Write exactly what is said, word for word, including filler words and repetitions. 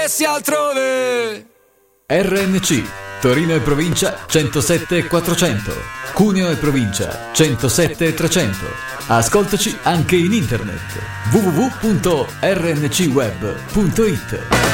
stessi altrove. R N C, Torino e provincia centosette e quattrocento, Cuneo e provincia centosette e trecento. Ascoltaci anche in internet w w w punto r n c web punto i t.